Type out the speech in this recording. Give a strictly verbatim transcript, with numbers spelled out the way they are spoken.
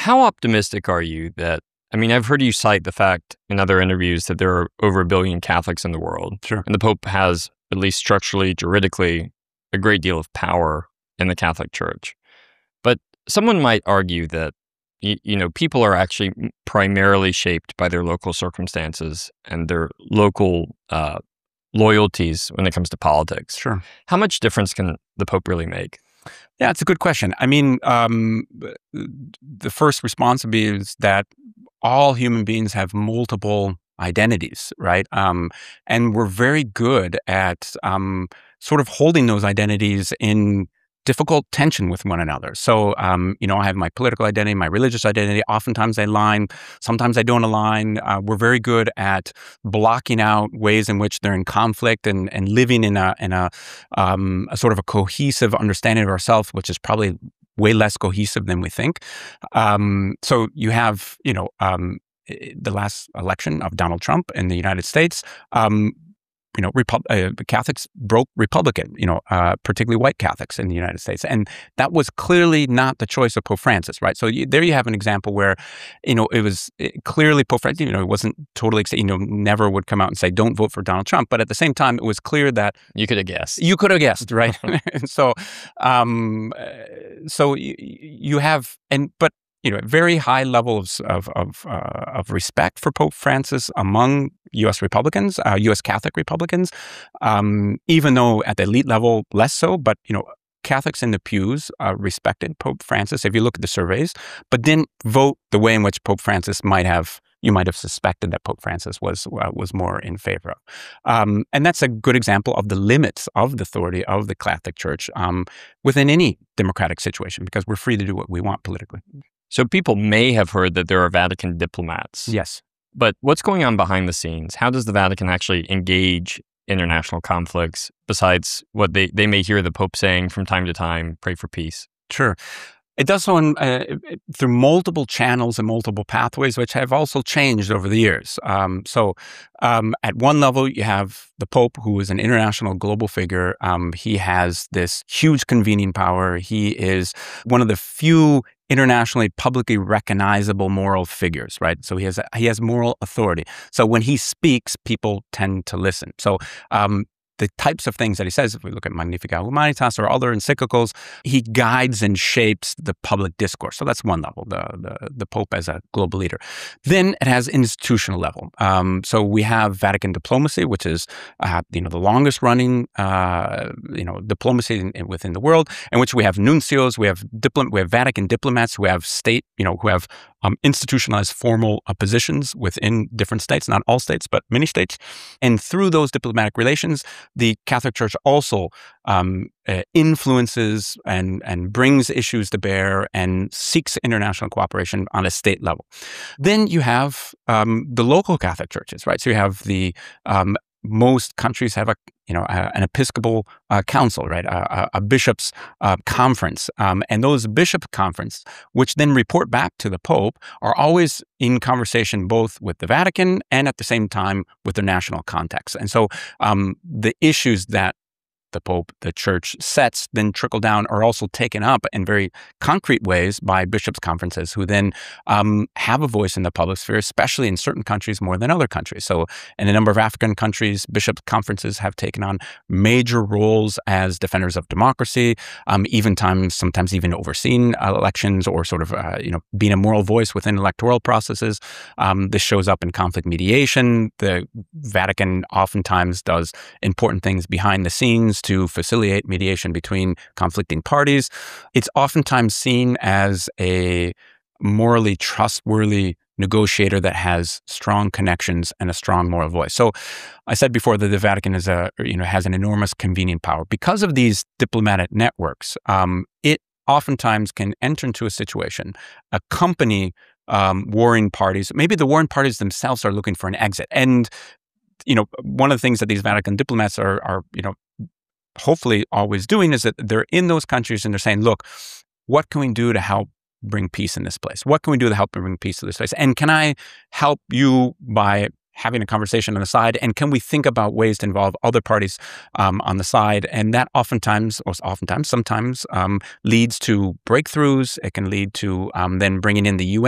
how optimistic are you that, I mean, I've heard you cite the fact in other interviews that there are over a billion Catholics in the world. Sure. And the Pope has, at least structurally, juridically, a great deal of power in the Catholic Church. But someone might argue that, you, you know, people are actually primarily shaped by their local circumstances and their local uh, loyalties when it comes to politics. Sure. How much difference can the Pope really make? Yeah, it's a good question. I mean, um, the first response would be is that all human beings have multiple identities, right? Um, and we're very good at um, sort of holding those identities in difficult tension with one another. So, um, you know, I have my political identity, my religious identity. Oftentimes they align, sometimes I don't align. Uh, we're very good at blocking out ways in which they're in conflict and, and living in a in a, um, a sort of a cohesive understanding of ourselves, which is probably way less cohesive than we think. Um, so you have, you know, um, the last election of Donald Trump in the United States. Um, You know, Repu- uh, Catholics broke Republican, you know, uh, particularly white Catholics in the United States. And that was clearly not the choice of Pope Francis, right? So you, there you have an example where, you know, it was it, clearly Pope Francis, you know, it wasn't totally, you know, never would come out and say, don't vote for Donald Trump. But at the same time, it was clear that You could have guessed. you could have guessed, right? And so, um, uh, so you, you have, and, but, you know, very high levels of of, uh, of respect for Pope Francis among U S Republicans, uh, U S Catholic Republicans, um, even though at the elite level less so. But you know, Catholics in the pews uh, respected Pope Francis. If you look at the surveys, but didn't vote the way in which Pope Francis might have. You might have suspected that Pope Francis was uh, was more in favor of, um, and that's a good example of the limits of the authority of the Catholic Church um, within any democratic situation, because we're free to do what we want politically. So people may have heard that there are Vatican diplomats. Yes. But what's going on behind the scenes? How does the Vatican actually engage international conflicts besides what they, they may hear the Pope saying from time to time, pray for peace? Sure. It does so in, uh, through multiple channels and multiple pathways, which have also changed over the years. Um, so um, at one level, you have the Pope, who is an international global figure. Um, he has this huge convening power. He is one of the few internationally publicly recognizable moral figures, right? So he has he has moral authority. So when he speaks, people tend to listen. So um, the types of things that he says, if we look at Magnificat Humanitas or other encyclicals, he guides and shapes the public discourse. So that's one level, the the, the Pope as a global leader. Then it has institutional level. Um, so we have Vatican diplomacy, which is uh, you know the longest running uh, you know diplomacy in, in, within the world, in which we have nuncios, we have diplom- we have Vatican diplomats who have state, you know, who have um, institutionalized formal uh, positions within different states, not all states, but many states. And through those diplomatic relations, the Catholic Church also um, uh, influences and, and brings issues to bear and seeks international cooperation on a state level. Then you have um, the local Catholic churches, right? So you have the um, most countries have a you know a, an Episcopal uh, council, right? A, a, a bishops' uh, conference, um, and those bishop conference, which then report back to the Pope, are always in conversation both with the Vatican and at the same time with their national context. And so um, the issues that the Pope, the Church sets, then trickle down, are also taken up in very concrete ways by bishops' conferences, who then um, have a voice in the public sphere, especially in certain countries more than other countries. So in a number of African countries, bishops' conferences have taken on major roles as defenders of democracy, um, even times, sometimes even overseeing uh, elections or sort of, uh, you know, being a moral voice within electoral processes. Um, this shows up in conflict mediation. The Vatican oftentimes does important things behind the scenes to facilitate mediation between conflicting parties. It's oftentimes seen as a morally trustworthy negotiator that has strong connections and a strong moral voice. So I said before that the Vatican is a, you know, has an enormous convening power. Because of these diplomatic networks, um, it oftentimes can enter into a situation, accompany um, warring parties. Maybe the warring parties themselves are looking for an exit. And, you know, one of the things that these Vatican diplomats are, are you know, hopefully always doing is that they're in those countries and they're saying, look, what can we do to help bring peace in this place? What can we do to help bring peace to this place? And can I help you by having a conversation on the side, and can we think about ways to involve other parties um, on the side? And that oftentimes, or oftentimes, sometimes um, leads to breakthroughs. It can lead to um, then bringing in the U N.